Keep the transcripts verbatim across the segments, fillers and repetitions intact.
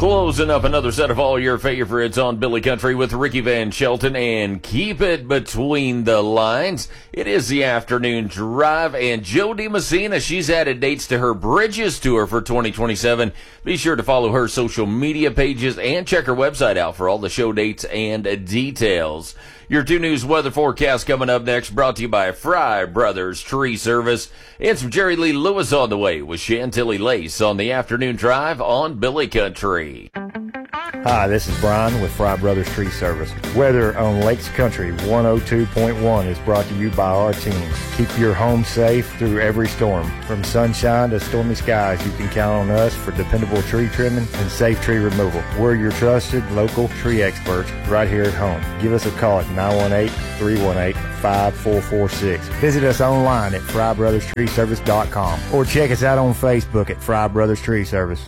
Closing up another set of all your favorites on Billy Country with Ricky Van Shelton, and keep it between the lines. It is the afternoon drive, and Jo Dee Messina, she's added dates to her Bridges tour for twenty twenty-seven. Be sure to follow her social media pages and check her website out for all the show dates and details. Your two News weather forecast coming up next, brought to you by Fry Brothers Tree Service. And some Jerry Lee Lewis on the way with Chantilly Lace on the afternoon drive on Billy Country. Hi, this is Brian with Fry Brothers Tree Service. Weather on Lakes Country one oh two point one is brought to you by our team. Keep your home safe through every storm. From sunshine to stormy skies, you can count on us for dependable tree trimming and safe tree removal. We're your trusted local tree experts right here at home. Give us a call at nine one eight, three one eight, five four four six. Visit us online at fry brothers tree service dot com or check us out on Facebook at Fry Brothers Tree Service.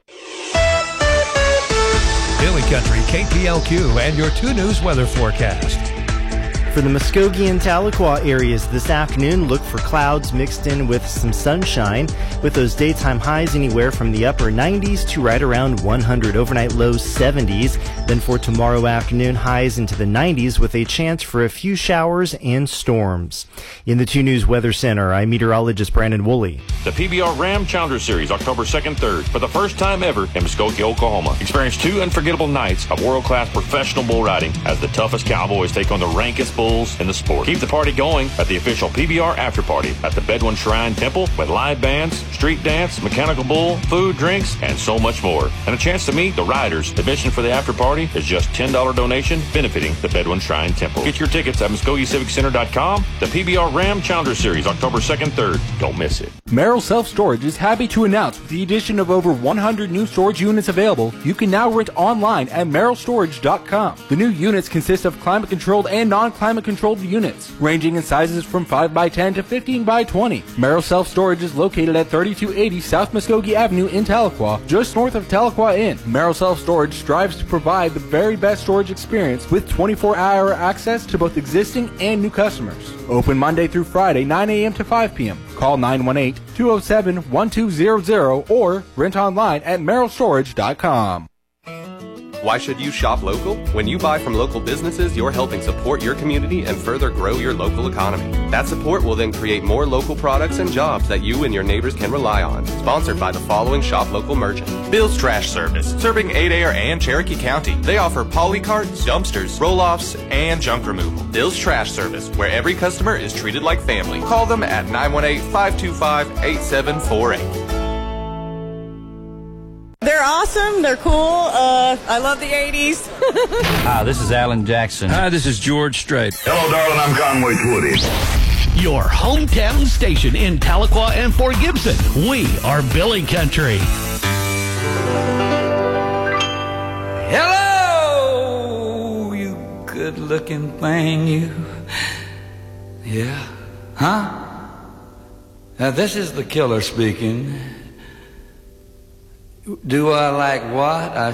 Billy Country, K P L Q, and your two News weather forecast. For the Muskogee and Tahlequah areas this afternoon, look for clouds mixed in with some sunshine, with those daytime highs anywhere from the upper nineties to right around one hundred, overnight lows seventies. Then for tomorrow afternoon, highs into the nineties with a chance for a few showers and storms. In the two News Weather Center, I'm meteorologist Brandon Woolley. The P B R Ram Challenger Series, October second, third, for the first time ever in Muskogee, Oklahoma. Experience two unforgettable nights of world-class professional bull riding as the toughest cowboys take on the rankest bulls in the sport. Keep the party going at the official P B R After Party at the Bedouin Shrine Temple with live bands, street dance, mechanical bull, food, drinks, and so much more. And a chance to meet the riders. Admission for the after party is just ten dollars donation benefiting the Bedouin Shrine Temple. Get your tickets at Muskogee Civic Center dot com. The P B R Ram Challenger Series, October second, third. Don't miss it. Merrill Self Storage is happy to announce with the addition of over one hundred new storage units available, you can now rent online at merrill storage dot com. The new units consist of climate-controlled and non-climate controlled units, ranging in sizes from five by ten to fifteen by twenty. Merrill Self Storage is located at thirty-two eighty South Muskogee Avenue in Tahlequah, just north of Tahlequah Inn. Merrill Self Storage strives to provide the very best storage experience with twenty-four hour access to both existing and new customers. Open Monday through Friday, nine a.m. to five p.m. Call nine one eight, two oh seven, one two zero zero or rent online at merrill storage dot com. Why should you shop local? When you buy from local businesses, you're helping support your community and further grow your local economy. That support will then create more local products and jobs that you and your neighbors can rely on. Sponsored by the following shop local merchant. Bill's Trash Service, serving Adair and Cherokee County. They offer poly carts, dumpsters, roll-offs, and junk removal. Bill's Trash Service, where every customer is treated like family. Call them at nine one eight, five two five, eight seven four eight. They're awesome. They're cool. Uh, I love the eighties. Hi, this is Alan Jackson. Hi, this is George Strait. Hello, darling. I'm Conway Twitty. Your hometown station in Tahlequah and Fort Gibson. We are Billy Country. Hello, you good-looking thing, you. Yeah? Huh? Now, this is the killer speaking. Do I like what? I